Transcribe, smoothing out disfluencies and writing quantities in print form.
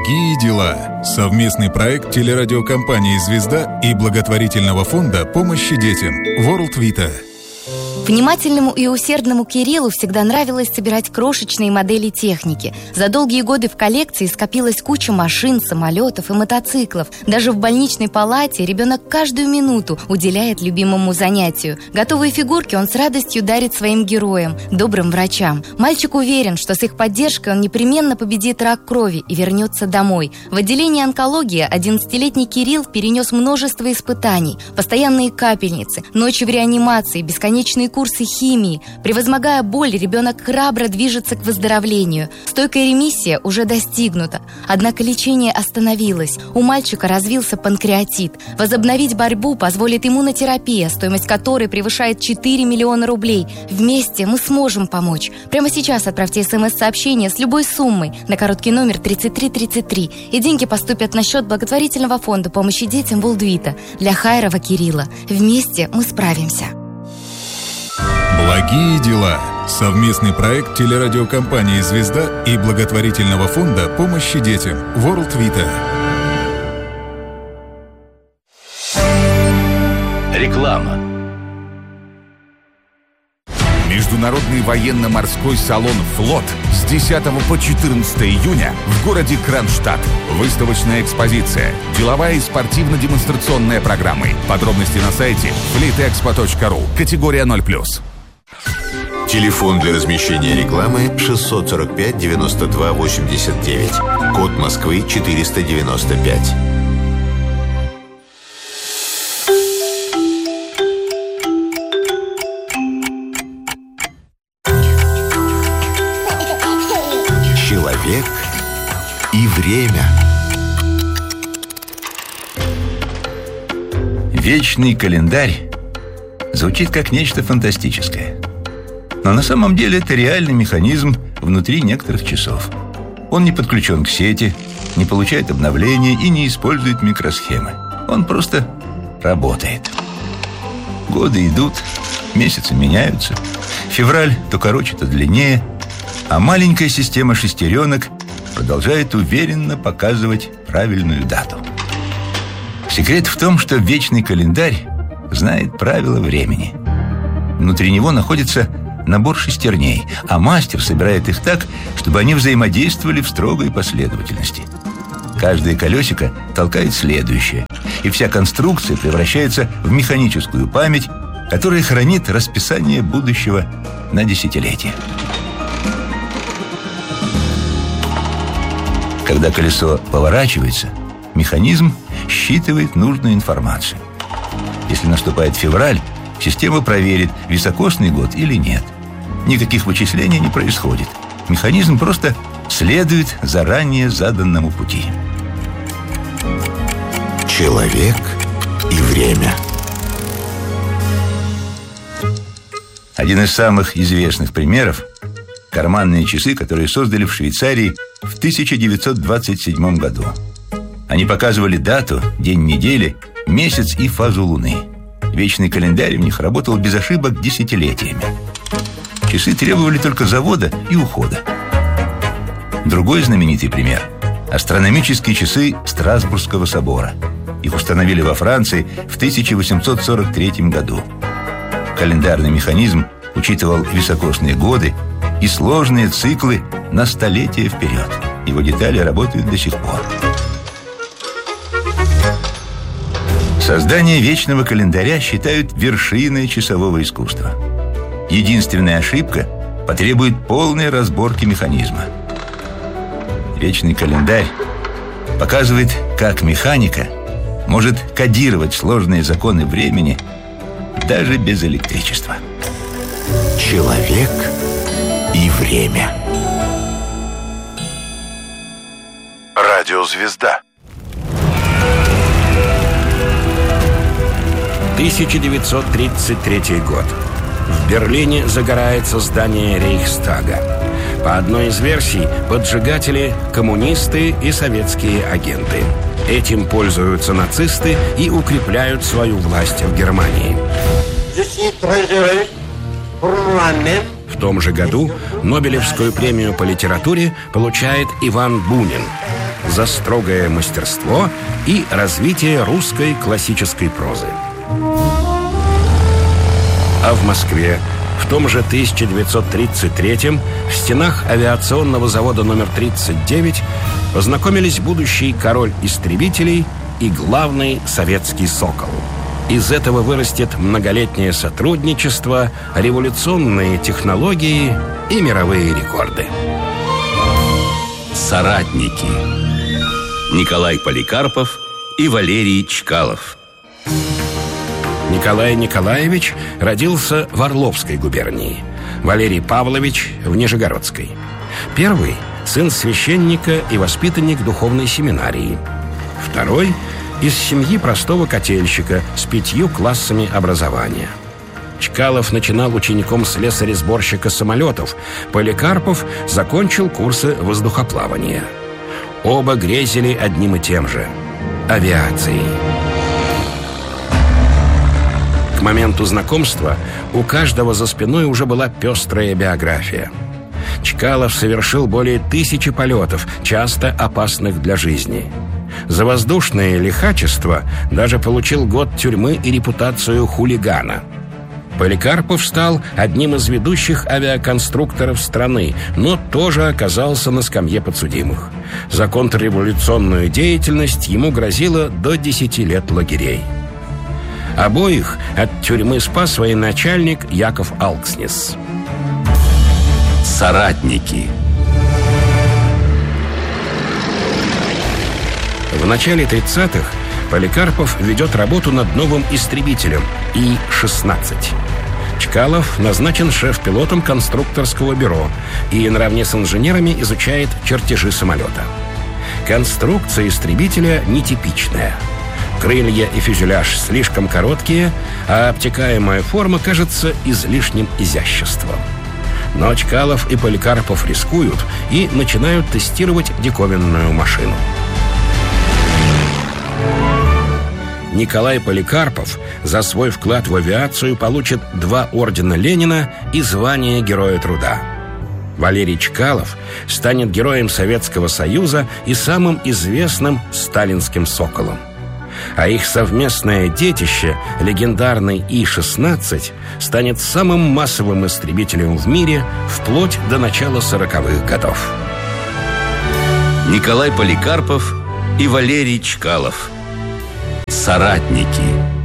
Благие дела. Совместный проект телерадиокомпании «Звезда» и благотворительного фонда помощи детям World Vita. Внимательному и усердному Кириллу всегда нравилось собирать крошечные модели техники. За долгие годы в коллекции скопилась куча машин, самолетов и мотоциклов. Даже в больничной палате ребенок каждую минуту уделяет любимому занятию. Готовые фигурки он с радостью дарит своим героям, добрым врачам. Мальчик уверен, что с их поддержкой он непременно победит рак крови и вернется домой. В отделении онкологии 11-летний Кирилл перенес множество испытаний. Постоянные капельницы, ночи в реанимации, бесконечные курсы химии. Превозмогая боль, ребенок храбро движется к выздоровлению. Стойкая ремиссия уже достигнута. Однако лечение остановилось. У мальчика развился панкреатит. Возобновить борьбу позволит иммунотерапия, стоимость которой превышает 4 миллиона рублей. Вместе мы сможем помочь. Прямо сейчас отправьте СМС-сообщение с любой суммой на короткий номер 3333, и деньги поступят на счет благотворительного фонда помощи детям World Vita для Хайрова Кирилла. Вместе мы справимся. Благие дела. Совместный проект телерадиокомпании «Звезда» и благотворительного фонда помощи детям World Vita. Реклама. Международный военно-морской салон «Флот» с 10 по 14 июня в городе Кронштадт. Выставочная экспозиция, деловая и спортивно-демонстрационная программы. Подробности на сайте fleetexpo.ru. Категория 0+. Телефон для размещения рекламы 645 92 89. Код Москвы 495. Человек и время. Вечный календарь звучит как нечто фантастическое. Но на самом деле это реальный механизм внутри некоторых часов. Он не подключен к сети, не получает обновления и не использует микросхемы. Он просто работает. Годы идут, месяцы меняются. Февраль то короче, то длиннее. А маленькая система шестеренок продолжает уверенно показывать правильную дату. Секрет в том, что вечный календарь знает правила времени. Внутри него находится набор шестерней, а мастер собирает их так, чтобы они взаимодействовали в строгой последовательности. Каждое колесико толкает следующее, и вся конструкция превращается в механическую память, которая хранит расписание будущего на десятилетия. Когда колесо поворачивается, механизм считывает нужную информацию. Если наступает февраль, система проверит, високосный год или нет. Никаких вычислений не происходит. Механизм просто следует заранее заданному пути. Человек и время. Один из самых известных примеров – карманные часы, которые создали в Швейцарии в 1927 году. Они показывали дату, день недели, месяц и фазу Луны. Вечный календарь в них работал без ошибок десятилетиями. Часы требовали только завода и ухода. Другой знаменитый пример – астрономические часы Страсбургского собора. Их установили во Франции в 1843 году. Календарный механизм учитывал високосные годы и сложные циклы на столетия вперед. Его детали работают до сих пор. Создание вечного календаря считают вершиной часового искусства. Единственная ошибка потребует полной разборки механизма. Вечный календарь показывает, как механика может кодировать сложные законы времени даже без электричества. Человек и время. Радиозвезда. 1933 год. В Берлине загорается здание Рейхстага. По одной из версий, поджигатели – коммунисты и советские агенты. Этим пользуются нацисты и укрепляют свою власть в Германии. В том же году Нобелевскую премию по литературе получает Иван Бунин. за строгое мастерство и развитие русской классической прозы. А в Москве в том же 1933-м в стенах авиационного завода номер 39 познакомились будущий король истребителей и главный советский «Сокол». Из этого вырастет многолетнее сотрудничество, революционные технологии и мировые рекорды. Соратники. Николай Поликарпов и Валерий Чкалов. Николай Николаевич родился в Орловской губернии, Валерий Павлович в Нижегородской. Первый – сын священника и воспитанник духовной семинарии. Второй – из семьи простого котельщика с 5 классами образования. Чкалов начинал учеником слесаря-сборщика самолетов. Поликарпов закончил курсы воздухоплавания. Оба грезили одним и тем же – авиацией. К моменту знакомства у каждого за спиной уже была пестрая биография. Чкалов совершил более 1000 полетов, часто опасных для жизни. За воздушное лихачество даже получил год тюрьмы и репутацию хулигана. Поликарпов стал одним из ведущих авиаконструкторов страны, но тоже оказался на скамье подсудимых. За контрреволюционную деятельность ему грозило до 10 лет лагерей. Обоих от тюрьмы спас военачальник Яков Алкснис. Соратники. В начале 30-х Поликарпов ведет работу над новым истребителем И-16. Чкалов назначен шеф-пилотом конструкторского бюро и наравне с инженерами изучает чертежи самолета. Конструкция истребителя нетипичная. Крылья и фюзеляж слишком короткие, а обтекаемая форма кажется излишним изяществом. Но Чкалов и Поликарпов рискуют и начинают тестировать диковинную машину. Николай Поликарпов за свой вклад в авиацию получит 2 ордена Ленина и звание Героя труда. Валерий Чкалов станет героем Советского Союза и самым известным сталинским «Соколом». А их совместное детище, легендарный И-16, станет самым массовым истребителем в мире вплоть до начала 40-х годов. Николай Поликарпов и Валерий Чкалов. Соратники.